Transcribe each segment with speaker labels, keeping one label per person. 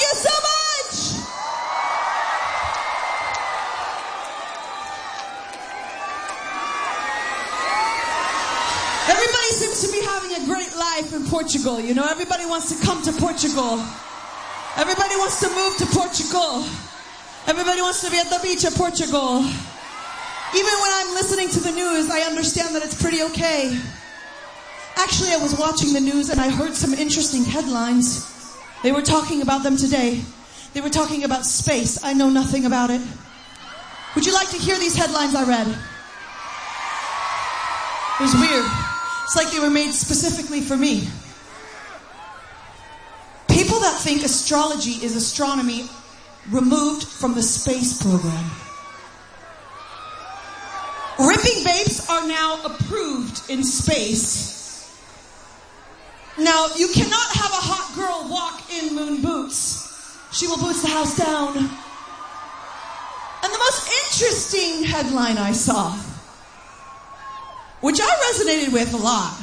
Speaker 1: you so much! Everybody seems to be having a great life in Portugal. You know, everybody wants to come to Portugal. Everybody wants to move to Portugal. Everybody wants to be at the beach of Portugal. Even when I'm listening to the news, I understand that it's pretty okay. Actually, I was watching the news and I heard some interesting headlines. They were talking about them today. They were talking about space. I know nothing about it. Would you like to hear these headlines I read? It was weird. It's like they were made specifically for me. People that think astrology is astronomy removed from the space program. Ripping vapes are now approved in space. Now, you cannot have a hot girl walk in moon boots. She will boots the house down. And the most interesting headline I saw, which I resonated with a lot,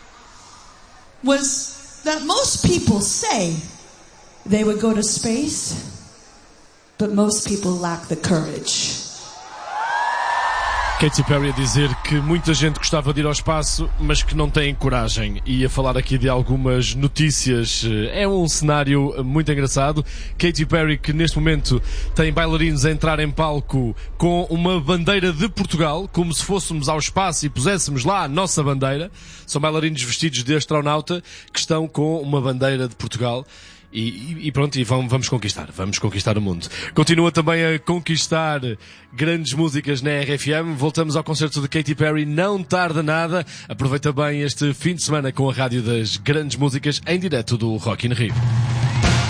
Speaker 1: was that most people say they would go to space, but most people lack the courage.
Speaker 2: Katy Perry a dizer que muita gente gostava de ir ao espaço, mas que não tem coragem. E a falar aqui de algumas notícias. É um cenário muito engraçado. Katy Perry, que neste momento tem bailarinos a entrar em palco com uma bandeira de Portugal, como se fôssemos ao espaço e puséssemos lá a nossa bandeira. São bailarinos vestidos de astronauta que estão com uma bandeira de Portugal. E pronto, e vamos conquistar o mundo. Continua também a conquistar grandes músicas na RFM. Voltamos ao concerto de Katy Perry, não tarda nada. Aproveita bem este fim de semana com a rádio das grandes músicas em direto do Rock in Rio.